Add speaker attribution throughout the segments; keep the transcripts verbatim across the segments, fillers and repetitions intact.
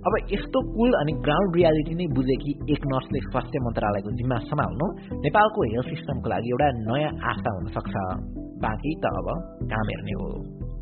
Speaker 1: अब यस्तो कुल अनि ग्राउन्ड रियालिटी नै बुझेकी एक नर्सले स्वास्थ्य मन्त्रालयको जिम्मा सम्हाल्नु नेपालको हेल्थ सिस्टमको लागि एउटा नयाँ आशा हुन सक्छ। बाँकी त अब काम हेर्ने हो।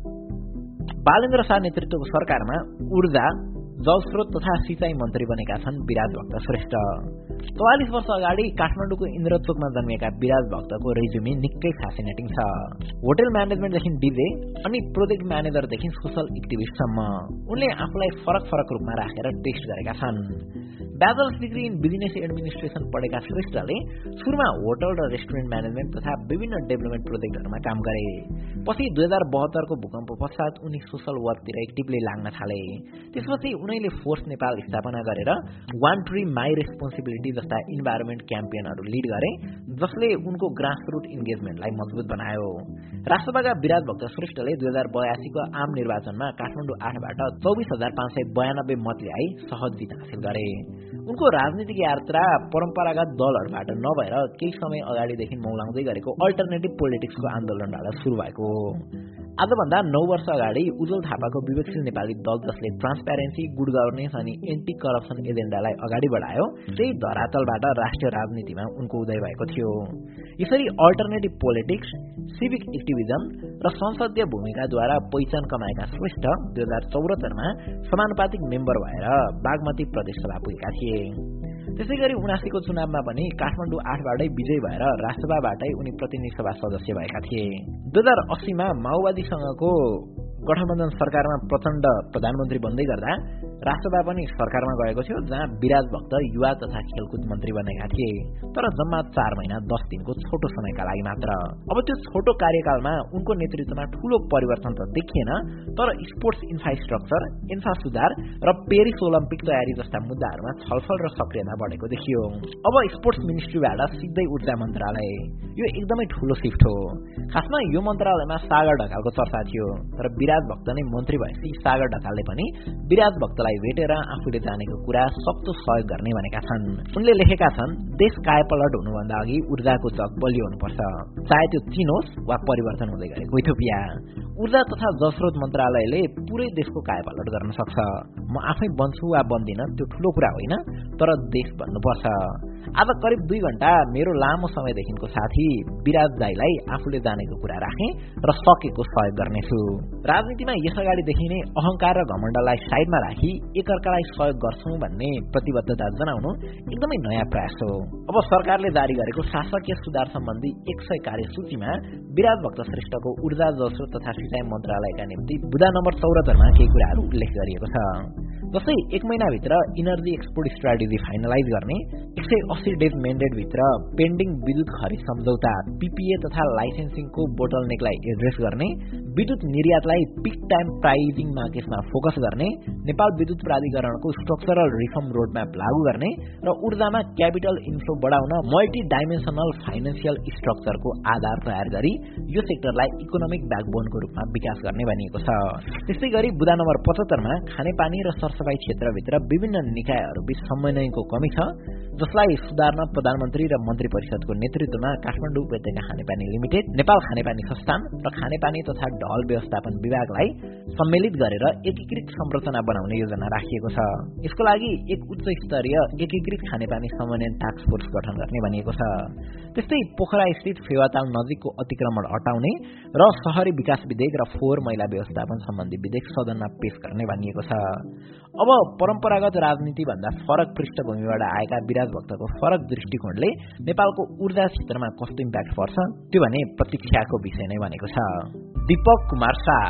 Speaker 1: बालेन्द्र शाह नेतृत्वको सरकारमा ऊर्जा जलस्रोत तथा सिंचाई मन्त्री बनेका छन् विराज भक्त श्रेष्ठ। चौवालिस वर्ष अगाडि काठमाडौँको इन्द्रचोकमा जन्मिएका विराज भक्तको रेज्युमे निकै फ्यासिनेटिङ छ। होटल म्यानेजमेन्टदेखि डिजे अनि प्रोजेक्ट म्यानेजरदेखि सोसल एक्टिभिस्टसम्म उनले आफूलाई फरक फरक रूपमा राखेर टेस्ट गरेका छन्। Bachelors degree in business administration पढेका श्रेष्ठले सुरुमा होटल र रेस्टुरेन्ट म्यानेजमेन्ट तथा विभिन्न डेभलपमेन्ट प्रोजेक्टहरूमा काम गरे। पछि दुई हजार बहत्तरको भूकम्प पश्चात उनी सोसल वर्कतिर एक्टिभली लाग्न थाले। त्यसपछि उनैले फोर्स नेपाल स्थापना गरेर वान ट्री माई रेस्पोन्सिबिलिटी जस्ता इन्भाइरोमेन्ट क्याम्पेनहरू लिड गरे, जसले उनको ग्रासरुट इन्गेजमेन्टलाई मजबुत बनायो। राष्ट्रसभाका विराज भक्त श्रेष्ठले दुई हजार बयासीको आम निर्वाचनमा काठमाडौँ आठबाट चौबिस हजार पाँच सय बयानब्बे मत ल्याई सहज जित हासिल गरे। उनको राजनीतिक यात्रा परम्परागत दलहरूबाट नभएर केही समय अगाडिदेखि मौलाउँदै गरेको अल्टरनेटिभ पोलिटिक्सको आन्दोलनबाट सुरु भएको हो। आजभन्दा नौ वर्ष अगाडि उज्जवल थापाको विवेकशील नेपाली दल, जसले ट्रान्सप्यारेन्सी, गुड गभर्नेन्स अनि एन्टी करप्सन एजेन्डालाई अगाडि बढायो, त्यही धरातलबाट राष्ट्रिय राजनीतिमा उनको उदय भएको थियो। यसरी अल्टरनेटिभ पोलिटिक्स, सिभिक एक्टिभिजम र संसदीय भूमिकाद्वारा पहिचान कमाएका श्रेष्ठ दुई हजार चौरात्तरमा समानुपातिक मेम्बर भएर बागमती प्रदेश सभा पुगेका थिए। त्यसै गरी उनासीको चुनावमा पनि काठमाडौँ आठबाटै विजयी भएर राष्ट्रसभाबाटै उनी प्रतिनिधि सभा सदस्य भएका थिए। दुई हजार अस्सीमा माओवादीसँगको गठबन्धन सरकारमा प्रचण्ड प्रधानमन्त्री बन्दै गर्दा राष्ट्रसभा पनि सरकारमा गएको थियो, जहाँ विराज भक्त युवा तथा खेलकुद मन्त्री बनेका थिए, तर जम्मा चार महिना दस दिनको छोटो समयका लागि मात्र। अब त्यो छोटो कार्यकालमा उनको नेतृत्वमा ठूलो परिवर्तन त देखिएन, तर स्पोर्ट्स इन्फ्रास्ट्रक्चर, इन्फ्रा सुधार र पेरिस ओलम्पिक तयारी जस्ता मुद्दाहरूमा छलफल र सक्रियता बढेको देखियो। अब स्पोर्ट्स मिनिस्ट्रीबाट सिधै ऊर्जा मन्त्रालय, यो एकदमै ठूलो शिफ्ट हो। खासमा यो मन्त्रालयमा सागर ढकालको चर्चा थियो, तर विराज भक्त नै मन्त्री भएपछि सागर ढकालले पनि विराज भक्तलाई भेटेर आफूले जानेको कुरा सक्दो सहयोग गर्ने भनेका छन्। उनले लेखेका छन्, देश कायापलट हुनुभन्दा अघि ऊर्जाको जग बलियो हुनुपर्छ, चाहे त्यो चीन होस् वा परिवर्तन हुँदै गरेको इथियोपिया। ऊर्जा तथा जलस्रोत मन्त्रालयले पुरै देशको कायापलट गर्न सक्छ। म आफै बन्छु वा बन्दिन त्यो ठूलो कुरा होइन, तर देश बन्नुपर्छ। आज करिब दुई घण्टा मेरो लामो समयदेखिको साथी विराज दाईलाई आफूले जानेको कुरा राखे र सकेको सहयोग गर्नेछु। राजनीतिमा यसअगाडिदेखि नै अहंकार र घमण्डलाई साइडमा राखी एकअर्कालाई सहयोग गर्छौं भन्ने प्रतिबद्धता जनाउनु एकदमै नयाँ प्रयास हो। अब सरकारले जारी गरेको शासकीय सुधार सम्बन्धी एक सय कार्यसूचीमा विराज भक्त श्रेष्ठको ऊर्जा, जलस्रोत तथा सिंचाई मन्त्रालयका निम्ति बुदा नम्बर चौरात्तरमा केही कुराहरू उल्लेख गरिएको छ। जस्तै एक महिनाभित्र इनर्जी एक्सपोर्ट स्ट्राटेजी फाइनलाइज गर्ने, एक सय अस्सी डेज मेन्डेट भित्र पेन्डिङ विद्युत खरिद सम्झौता, पीपीए तथा लाइसेन्सिङको बोटलनेकलाई एड्रेस गर्ने, विद्युत निर्यातलाई पिक टाइम प्राइजिङ मार्केटमा फोकस गर्ने, नेपाल विद्युत प्राधिकरणको स्ट्रक्चरल रिफर्म रोडम्याप लागू गर्ने र ऊर्जामा क्यापिटल इन्फ्लो बढाउन मल्टी डाइमेन्सनल फाइनेन्सियल स्ट्रक्चरको आधार तयार गरी यो सेक्टरलाई इकोनोमिक ब्याकबोनको रूपमा विकास गर्ने भनिएको छ। त्यस्तै गरी बुदा नम्बर पचहत्तरमा खानेपानी र सरसफाई क्षेत्रभित्र विभिन्न निकायहरूबीच समन्वयको कमी छ, जसलाई सुधार्न प्रधानमन्त्री र मन्त्री परिषदको नेतृत्वमा काठमाडौँ उपत्यका खानेपानी लिमिटेड, नेपाल खानेपानी संस्थान र खानेपानी तथा ढल व्यवस्थापन विभागलाई सम्मिलित गरेर एकीकृत संरचना बनाउने योजना राखिएको छ। यसको लागि एक उच्च स्तरीय एकीकृत खानेपानी समन्वयन टास्क फोर्स गठन गर्ने भनिएको छ। त्यस्तै पोखरा स्थित फेवाताल नजिकको अतिक्रमण हटाउने र शहरी विकास विधेयक र फोहोर मैला व्यवस्थापन सम्बन्धी विधेयक सदनमा पेश गर्ने भनिएको छ। अब परम्परागत राजनीति भन्दा फरक पृष्ठभूमिबाट आएका विराज भक्तको फरक दृष्टिकोणले नेपालको ऊर्जा क्षेत्रमा कस्तो इम्प्याक्ट पर्छ त्यो भने प्रतीक्षाको विषय नै बनेको छ। दीपक कुमार शाह,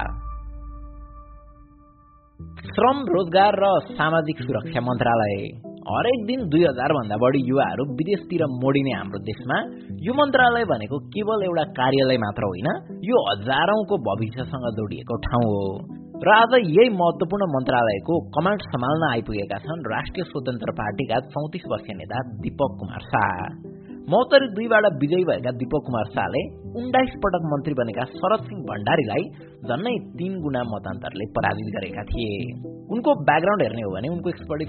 Speaker 1: श्रम, रोजगार र सामाजिक सुरक्षा मन्त्रालय। हरेक दिन दुई हजार भन्दा बढी युवाहरू विदेशतिर मोडिने हाम्रो देशमा यो मन्त्रालय भनेको केवल एउटा कार्यालय मात्र होइन, यो हजारौंको भविष्यसँग जोडिएको ठाउँ हो। र आज यही महत्वपूर्ण मन्त्रालयको कमान्ड सम्हाल्न आइपुगेका छन् राष्ट्रिय स्वतन्त्र पार्टीका चौतिस वर्षीय नेता दीपक कुमार शाह। महोत्तरी दुईबाट विजयी भएका दीपक कुमार शाहले उन्नाइस पटक मन्त्री बनेका शरद सिंह भण्डारीलाई झन्नै तीन गुणा मतान्तरले पराजित गरेका थिए। उनको ब्याकग्राउन्ड हेर्ने हो भने उनको एक्सपर्टिज